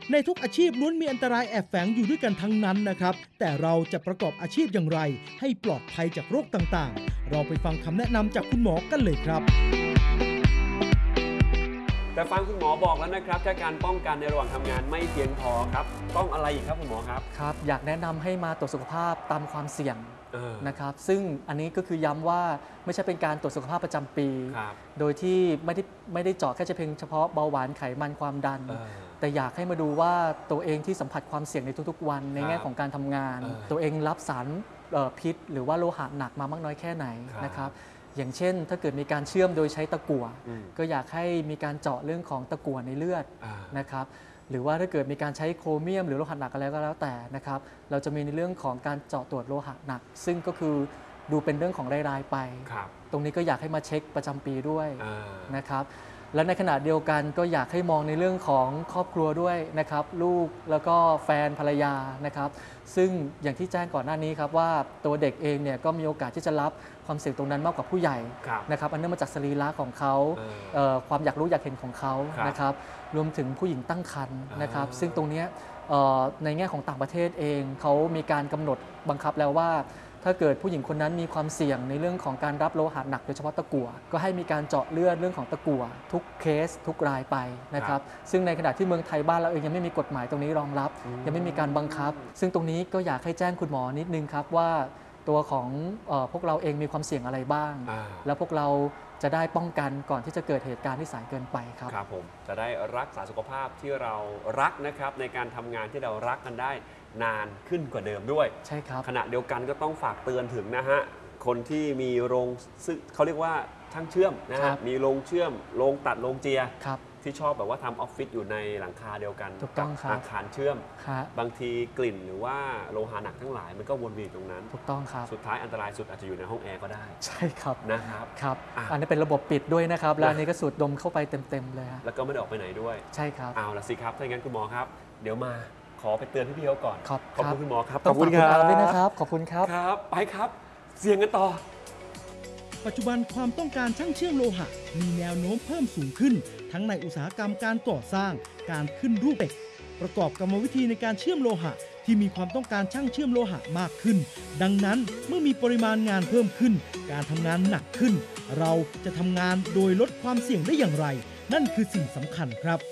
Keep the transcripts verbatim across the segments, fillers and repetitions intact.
ในทุกอาชีพล้วนมีอันตรายแอบแฝงอยู่ด้วยกันทั้งนั้นนะครับแต่เราจะประกอบอาชีพอย่างไรให้ปลอดภัยจากโรคต่างๆเราไปฟังคำแนะนำจากคุณหมอกันเลยครับแต่ฟังคุณหมอบอกแล้วนะครับแค่การป้องกันในระหว่างทำงานไม่เพียงพอครับต้องอะไรอีกครับคุณหมอครับครับอยากแนะนำให้มาตรวจสุขภาพตามความเสี่ยงนะครับซึ่งอันนี้ก็คือย้ำว่าไม่ใช่เป็นการตรวจสุขภาพประจำปีโดยที่ไม่ได้ไม่ได้เจาะแค่เพียงเฉพาะเบาหวานไขมันความดันแต่อยากให้มาดูว่าตัวเองที่สัมผัสความเสี่ยงในทุกๆวันในแง่ของการทำงานตัวเองรับสารพิษหรือว่าโลหะหนักมามากน้อยแค่ไหนนะครับอย่างเช่นถ้าเกิดมีการเชื่อมโดยใช้ตะกั่วก็อยากให้มีการเจาะเรื่องของตะกั่วในเลือดนะครับหรือว่าถ้าเกิดมีการใช้โครเมียมหรือโลหะหนักอะไรก็แล้วแต่นะครับเราจะมีในเรื่องของการเจาะตรวจโลหะหนักซึ่งก็คือดูเป็นเรื่องของรายๆไปตรงนี้ก็อยากให้มาเช็คประจำปีด้วยนะครับและในขณะเดียวกันก็อยากให้มองในเรื่องของครอบครัวด้วยนะครับลูกแล้วก็แฟนภรรยานะครับซึ่งอย่างที่แจ้งก่อนหน้านี้ครับว่าตัวเด็กเองเนี่ยก็มีโอกาสที่จะรับความเสี่ยงตรงนั้นมากกว่าผู้ใหญ่นะครับอันเนื่องมาจากสรีระของเขาความอยากรู้อยากเห็นของเขานะครับรวมถึงผู้หญิงตั้งครรภ์นะครับซึ่งตรงนี้ในแง่ของต่างประเทศเองเขามีการกำหนดบังคับแล้วว่าถ้าเกิดผู้หญิงคนนั้นมีความเสี่ยงในเรื่องของการรับโลหะหนักโดยเฉพาะตะกั่วก็ให้มีการเจาะเลือดเรื่องของตะกั่วทุกเคสทุกรายไปนะครับซึ่งในขณะที่เมืองไทยบ้านเราเองยังไม่มีกฎหมายตรงนี้รองรับยังไม่มีการบังคับซึ่งตรงนี้ก็อยากให้แจ้งคุณหมอนิดนึงครับว่าตัวของเอ่อพวกเราเองมีความเสี่ยงอะไรบ้างแล้วพวกเราจะได้ป้องกันก่อนที่จะเกิดเหตุการณ์ที่สายเกินไปครับครับผมจะได้รักษาสุขภาพที่เรารักนะครับในการทำงานที่เรารักกันได้นานขึ้นกว่าเดิมด้วยใช่ครับขณะเดียวกันก็ต้องฝากเตือนถึงนะฮะคนที่มีโรงซึ่งเขาเรียกว่าช่างเชื่อมนะฮะมีโรงเชื่อมโรงตัดโรงเจียที่ชอบแบบว่าทำออฟฟิศอยู่ในหลังคาเดียวกันกับอาคารเชื่อมบางทีกลิ่นหรือว่าโลหะหนักทั้งหลายมันก็วนเวียนตรงนั้นถูกต้องครับสุดท้ายอันตรายสุดอาจจะอยู่ในห้องแอร์ก็ได้ใช่ครับนะครับครับอันนี้เป็นระบบปิดด้วยนะครับแล้วอันนี้ก็สูดดมเข้าไปเต็มๆเลยแล้วก็ไม่ได้ออกไปไหนด้วยใช่ครับเอาละสิครับถ้าอย่างนั้นคุณหมอครับเดี๋ยวมาขอไปเตือนพี่ๆเขาก่อนขอบคุณคุณหมอครับขอบคุณครับด้วยนะครับขอบคุณครับครับไปครับเสี่ยงกันต่อปัจจุบันความต้องการช่างเชื่อมโลหะมีแนวโน้มเพิ่มสูงขึ้นทั้งในอุตสาหกรรมการก่อสร้างการขึ้นรูปเหล็กประกอบกรรมวิธีในการเชื่อมโลหะที่มีความต้องการช่างเชื่อมโลหะมากขึ้นดังนั้นเมื่อมีปริมาณงานเพิ่มขึ้นการทำงานหนักขึ้นเราจะทำงานโดยลดความเสี่ยงได้อย่างไรนั่นคือสิ่งสำคัญครับ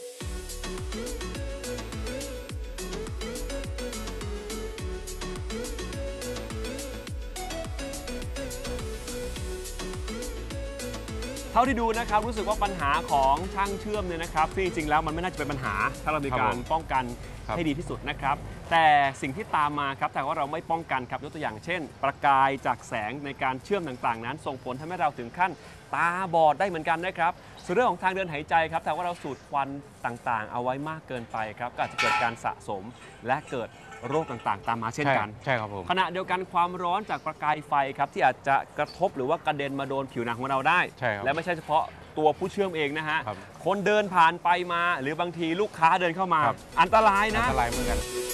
เท่าที่ดูนะครับรู้สึกว่าปัญหาของช่างเชื่อมเนี่ยนะครับที่จริงๆแล้วมันไม่น่าจะเป็นปัญหาถ้าเรามีการป้องกันให้ดีที่สุดนะครับแต่สิ่งที่ตามมาครับแต่ว่าเราไม่ป้องกันครับยกตัวอย่างเช่นประกายจากแสงในการเชื่อมต่างๆนั้นส่งผลทำให้เราถึงขั้นตาบอดได้เหมือนกันนะครับส่วนเรื่องของทางเดินหายใจครับแต่ว่าเราสูดควันต่างๆเอาไว้มากเกินไปครับก็อาจจะเกิดการสะสมและเกิดโรคต่างๆตามมาเช่นกันใช่ครับผมขณะเดียวกันความร้อนจากประกายไฟครับที่อาจจะกระทบหรือว่ากระเด็นมาโดนผิวหนังของเราได้และไม่ใช่เฉพาะตัวผู้เชื่อมเองนะฮะคนเดินผ่านไปมาหรือบางทีลูกค้าเดินเข้ามาอันตรายนะอันตรายเหมือนกัน